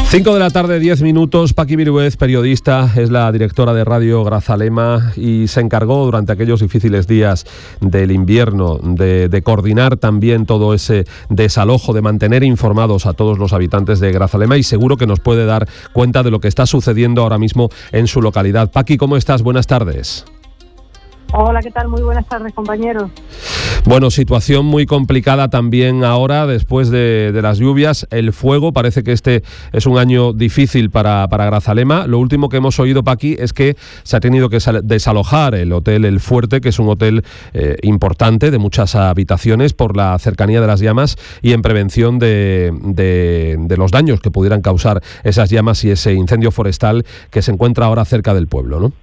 5 de la tarde, 10 minutos. Paqui Virués, periodista, es la directora de Radio Grazalema y se encargó durante aquellos difíciles días del invierno de coordinar también todo ese desalojo, de mantener informados a todos los habitantes de Grazalema, y seguro que nos puede dar cuenta de lo que está sucediendo ahora mismo en su localidad. Paqui, ¿cómo estás? Buenas tardes. Hola, ¿qué tal? Muy buenas tardes, compañeros. Bueno, situación muy complicada también ahora, después de las lluvias. El fuego, parece que este es un año difícil para Grazalema. Lo último que hemos oído, Paqui, es que se ha tenido que desalojar el hotel El Fuerte, que es un hotel importante, de muchas habitaciones, por la cercanía de las llamas y en prevención de los daños que pudieran causar esas llamas y ese incendio forestal que se encuentra ahora cerca del pueblo, ¿no?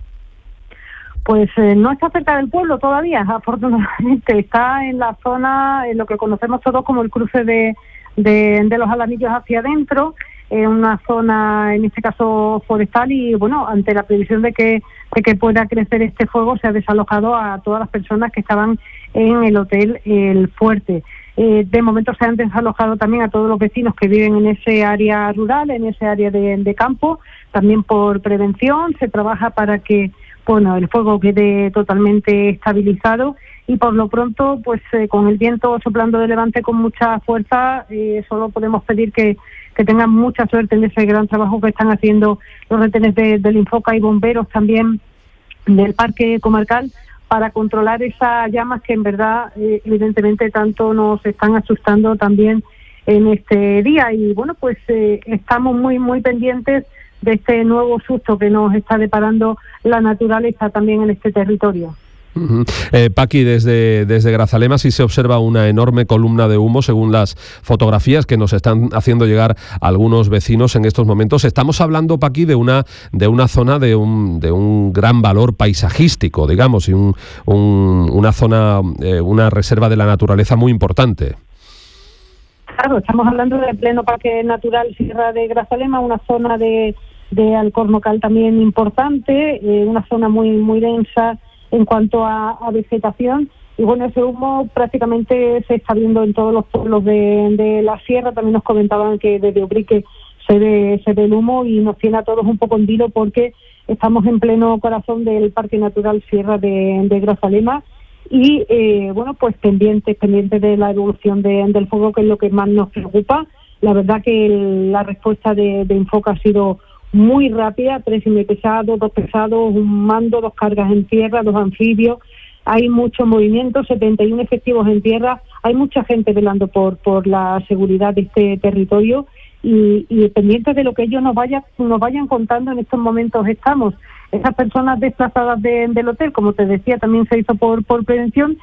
Pues no está cerca del pueblo todavía, afortunadamente. Está en la zona, en lo que conocemos todos como el cruce de los Alamillos hacia adentro, una zona, en este caso, forestal, y bueno, ante la previsión de que pueda crecer este fuego, se ha desalojado a todas las personas que estaban en el hotel El Fuerte. De momento se han desalojado también a todos los vecinos que viven en ese área rural, en ese área de campo. También por prevención se trabaja para que el fuego quede totalmente estabilizado, y por lo pronto, pues con el viento soplando de levante con mucha fuerza, solo podemos pedir que tengan mucha suerte en ese gran trabajo que están haciendo los retenes del Infoca y bomberos también del Parque Comarcal para controlar esas llamas que en verdad, evidentemente, tanto nos están asustando también en este día. Y bueno, pues estamos muy, muy pendientes de este nuevo susto que nos está deparando la naturaleza también en este territorio. Paqui, desde Grazalema sí se observa una enorme columna de humo, según las fotografías que nos están haciendo llegar algunos vecinos en estos momentos. Estamos hablando, Paqui, de una zona de un gran valor paisajístico, digamos, y una zona, una reserva de la naturaleza muy importante. Claro, estamos hablando del pleno Parque Natural Sierra de Grazalema, una zona de alcornocal también importante, una zona muy, muy densa en cuanto a vegetación, y bueno, ese humo prácticamente se está viendo en todos los pueblos de la sierra. También nos comentaban que desde Ubrique se ve el humo, y nos tiene a todos un poco en vilo porque estamos en pleno corazón del Parque Natural Sierra de Grazalema, y pues pendientes de la evolución del fuego, que es lo que más nos preocupa. La verdad que la respuesta de Infoca ha sido muy rápida: 3 semipesados, 2 pesados, un mando, 2 cargas en tierra, 2 anfibios. Hay mucho movimiento, 71 efectivos en tierra. Hay mucha gente velando por la seguridad de este territorio, y pendientes de lo que ellos nos vayan contando. En estos momentos estamos. Esas personas desplazadas del hotel, como te decía, también se hizo por prevención,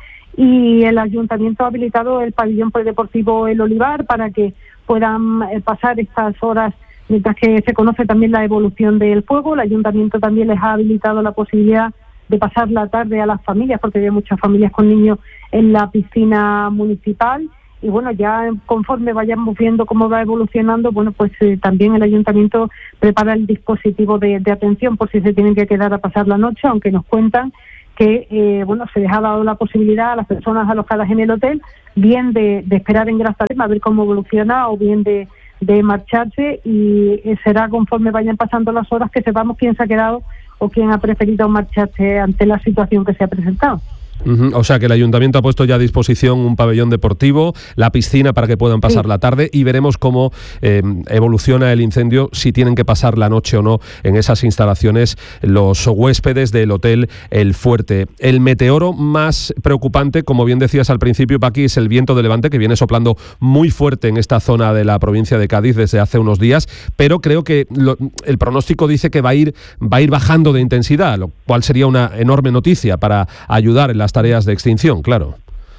y el ayuntamiento ha habilitado el pabellón polideportivo El Olivar para que puedan pasar estas horas mientras que se conoce también la evolución del fuego. El ayuntamiento también les ha habilitado la posibilidad de pasar la tarde a las familias, porque hay muchas familias con niños, en la piscina municipal. Y bueno, ya conforme vayamos viendo cómo va evolucionando, también el ayuntamiento prepara el dispositivo de atención por si se tienen que quedar a pasar la noche, aunque nos cuentan que se les ha dado la posibilidad a las personas alojadas en el hotel, bien de esperar en Grazalema a ver cómo evoluciona, o bien de marcharse, y será conforme vayan pasando las horas que sepamos quién se ha quedado o quién ha preferido marcharse ante la situación que se ha presentado. O sea que el ayuntamiento ha puesto ya a disposición un pabellón deportivo, la piscina para que puedan pasar la tarde, y veremos cómo evoluciona el incendio, si tienen que pasar la noche o no en esas instalaciones los huéspedes del hotel El Fuerte. El meteoro más preocupante, como bien decías al principio, Paqui, es el viento de levante, que viene soplando muy fuerte en esta zona de la provincia de Cádiz desde hace unos días, pero creo que el pronóstico dice que va a ir bajando de intensidad, lo cual sería una enorme noticia para ayudar en las tareas de extinción, claro.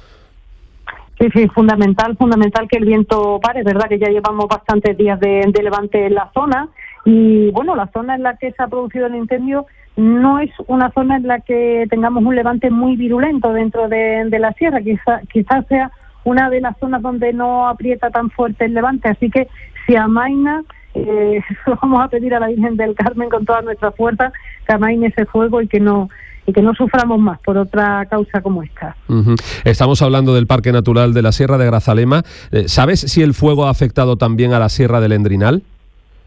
Sí, fundamental que el viento pare. Es verdad que ya llevamos bastantes días de levante en la zona, y bueno, la zona en la que se ha producido el incendio no es una zona en la que tengamos un levante muy virulento dentro de la sierra. Quizás sea una de las zonas donde no aprieta tan fuerte el levante, así que si amaina, vamos a pedir a la Virgen del Carmen con toda nuestra fuerza que amaine ese fuego y que no suframos más por otra causa como esta. Estamos hablando del Parque Natural de la Sierra de Grazalema. ¿Sabes si el fuego ha afectado también a la Sierra del Endrinal?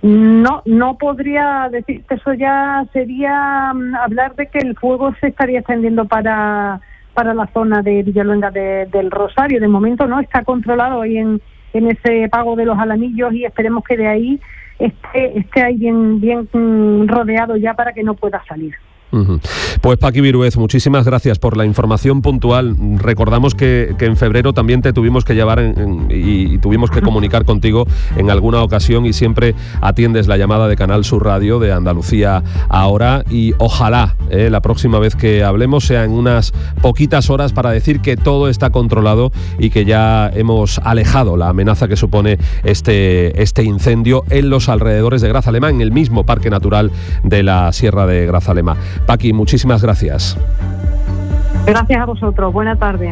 No podría decirte, eso ya sería hablar de que el fuego se estaría extendiendo para la zona de Villaluenga del Rosario. De momento no está controlado ahí en ese pago de los Alamillos, y esperemos que de ahí esté ahí bien rodeado ya para que no pueda salir. Pues Paqui Virués, muchísimas gracias por la información puntual. Recordamos que en febrero también te tuvimos que llevar y tuvimos que comunicar contigo en alguna ocasión, y siempre atiendes la llamada de Canal Sur Radio de Andalucía Ahora, y ojalá la próxima vez que hablemos sea en unas poquitas horas para decir que todo está controlado y que ya hemos alejado la amenaza que supone este incendio en los alrededores de Grazalema, en el mismo Parque Natural de la Sierra de Grazalema. Paqui, muchísimas gracias. Gracias a vosotros. Buena tarde.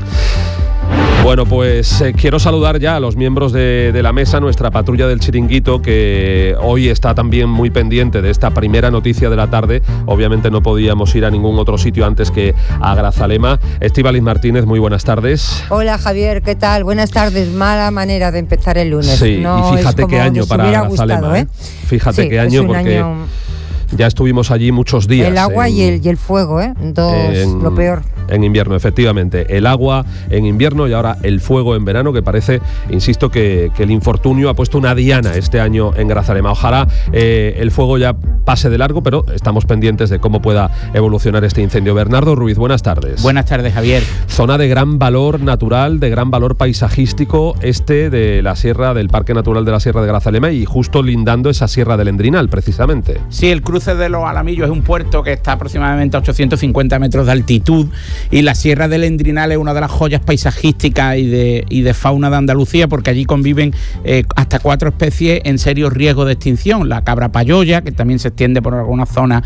Bueno, pues quiero saludar ya a los miembros de la mesa, nuestra patrulla del Chiringuito, que hoy está también muy pendiente de esta primera noticia de la tarde. Obviamente no podíamos ir a ningún otro sitio antes que a Grazalema. Estíbaliz Martínez, muy buenas tardes. Hola Javier, ¿qué tal? Buenas tardes. Mala manera de empezar el lunes. Sí, no, y fíjate qué año para Grazalema, gustado, Fíjate qué año, porque ya estuvimos allí muchos días. El agua y el fuego, lo peor. En invierno, efectivamente. El agua en invierno y ahora el fuego en verano, que parece, insisto, que el infortunio ha puesto una diana este año en Grazalema. Ojalá el fuego ya pase de largo, pero estamos pendientes de cómo pueda evolucionar este incendio. Bernardo Ruiz, buenas tardes. Buenas tardes, Javier. Zona de gran valor natural, de gran valor paisajístico, de la sierra, del Parque Natural de la Sierra de Grazalema, y justo lindando esa Sierra del Endrinal, precisamente. Sí, el cruce de los Alamillos es un puerto que está aproximadamente a 850 metros de altitud, y la Sierra del Endrinal es una de las joyas paisajísticas y de fauna de Andalucía, porque allí conviven hasta 4 especies en serio riesgo de extinción: la cabra payoya, que también se extiende por algunas zonas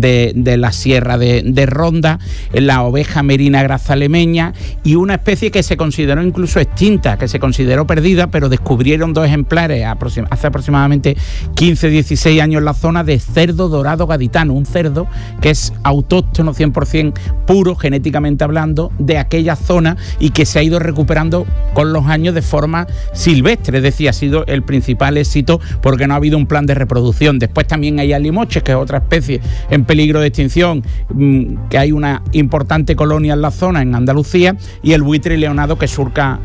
de la Sierra de Ronda, la oveja merina grazalemeña, y una especie que se consideró incluso extinta, que se consideró perdida, pero descubrieron 2 ejemplares hace aproximadamente 15-16 años en la zona, de cerdo dorado gaditano, un cerdo que es autóctono 100% puro, genéticamente hablando, de aquella zona, y que se ha ido recuperando con los años de forma silvestre. Es decir, ha sido el principal éxito porque no ha habido un plan de reproducción. Después también hay alimoches, que es otra especie en peligro de extinción, que hay una importante colonia en la zona, en Andalucía, y el buitre leonado que surca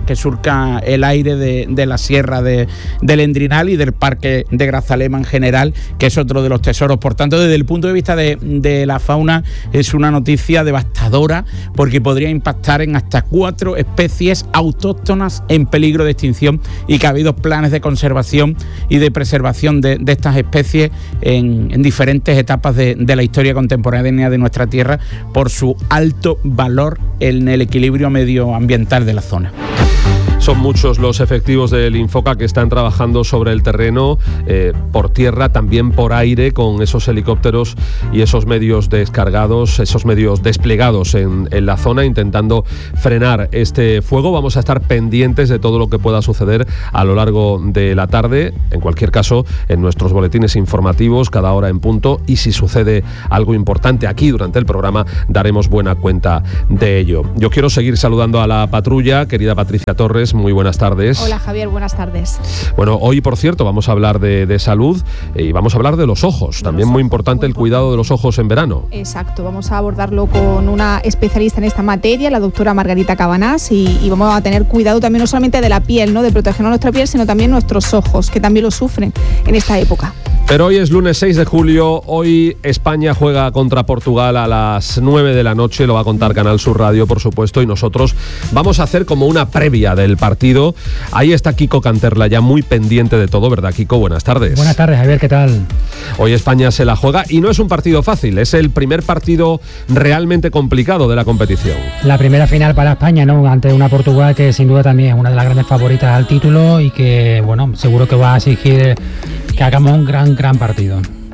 el aire de la Sierra del Endrinal y del Parque de Grazalema en general, que es otro de los tesoros. Por tanto, desde el punto de vista de la fauna, es una noticia devastadora, porque podría impactar en hasta 4 especies autóctonas en peligro de extinción, y que ha habido planes de conservación y de preservación de estas especies en diferentes etapas de la historia contemporánea de nuestra tierra, por su alto valor en el equilibrio medioambiental de la zona. Son muchos los efectivos del Infoca que están trabajando sobre el terreno, por tierra, también por aire, con esos helicópteros y esos medios descargados, esos medios desplegados en la zona, intentando frenar este fuego. Vamos a estar pendientes de todo lo que pueda suceder a lo largo de la tarde. En cualquier caso, en nuestros boletines informativos, cada hora en punto, y si sucede algo importante aquí durante el programa, daremos buena cuenta de ello. Yo quiero seguir saludando a la patrulla. Querida Patricia Torres, muy buenas tardes. Hola Javier, buenas tardes. Bueno, hoy por cierto vamos a hablar de salud, y vamos a hablar de los ojos, también muy importante el cuidado de los ojos en verano. Exacto, vamos a abordarlo con una especialista en esta materia, la doctora Margarita Cabanás, y vamos a tener cuidado también no solamente de la piel, ¿no?, de protegernos nuestra piel, sino también nuestros ojos, que también lo sufren en esta época. Pero hoy es lunes 6 de julio, hoy España juega contra Portugal a las 9 de la noche, lo va a contar Canal Sur Radio, por supuesto, y nosotros vamos a hacer como una previa del partido. Ahí está Kiko Canterla, ya muy pendiente de todo, ¿verdad, Kiko? Buenas tardes. Buenas tardes, Javier, ¿qué tal? Hoy España se la juega, y no es un partido fácil, es el primer partido realmente complicado de la competición. La primera final para España, ¿no?, ante una Portugal que sin duda también es una de las grandes favoritas al título, y que, bueno, seguro que va a exigir que hagamos un gran partido.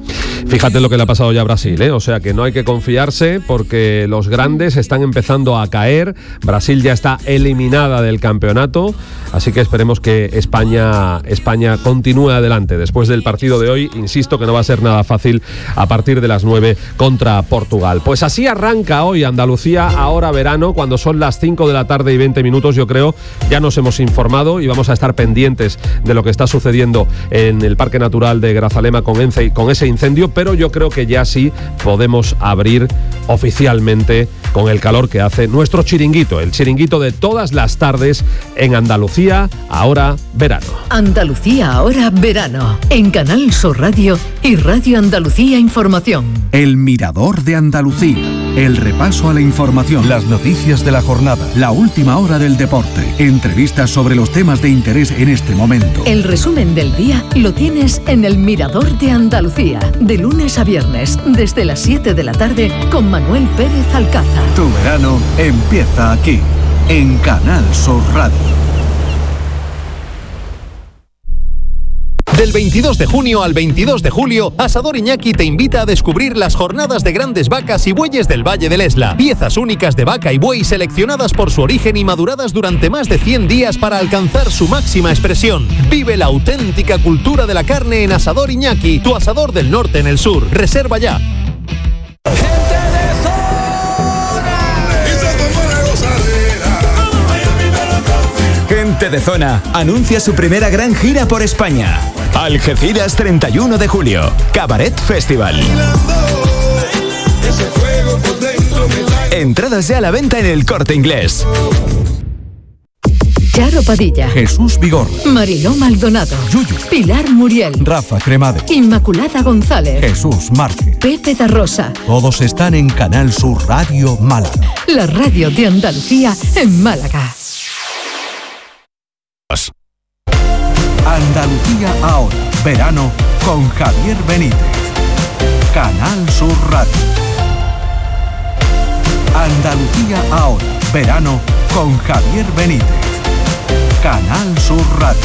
Fíjate lo que le ha pasado ya a Brasil, ¿eh? O sea que no hay que confiarse porque los grandes están empezando a caer. Brasil ya está eliminada del campeonato, así que esperemos que España continúe adelante. Después del partido de hoy, insisto que no va a ser nada fácil a partir de las 9 contra Portugal. Pues así arranca hoy Andalucía, ahora verano, cuando son las 5 de la tarde y 20 minutos, yo creo, ya nos hemos informado y vamos a estar pendientes de lo que está sucediendo en el Parque Natural de Grazalema con ese incendio, pero yo creo que ya sí podemos abrir oficialmente con el calor que hace nuestro chiringuito, el chiringuito de todas las tardes en Andalucía, ahora verano. Andalucía, ahora verano, en Canal Sur Radio y Radio Andalucía Información. El Mirador de Andalucía, el repaso a la información, las noticias de la jornada, la última hora del deporte, entrevistas sobre los temas de interés en este momento. El resumen del día lo tienes en El Mirador de Andalucía, de lunes a viernes, desde las 7 de la tarde, con Manuel Pérez Alcázar. Tu verano empieza aquí, en Canal Sur Radio. Del 22 de junio al 22 de julio, Asador Iñaki te invita a descubrir las jornadas de grandes vacas y bueyes del Valle del Esla. Piezas únicas de vaca y buey seleccionadas por su origen y maduradas durante más de 100 días para alcanzar su máxima expresión. Vive la auténtica cultura de la carne en Asador Iñaki, tu asador del norte en el sur. Reserva ya. Gente de Zona anuncia su primera gran gira por España. Algeciras 31 de julio, Cabaret Festival. Entradas ya a la venta en El Corte Inglés. Charo Padilla, Jesús Vigor, Mariló Maldonado, Yuyu, Pilar Muriel, Rafa Cremades, Inmaculada González, Jesús Márquez. Pepe da Rosa. Todos están en Canal Sur Radio Málaga. La radio de Andalucía en Málaga. Andalucía ahora, verano con Javier Benítez. Canal Sur Radio. Andalucía ahora, verano con Javier Benítez. Canal Sur Radio.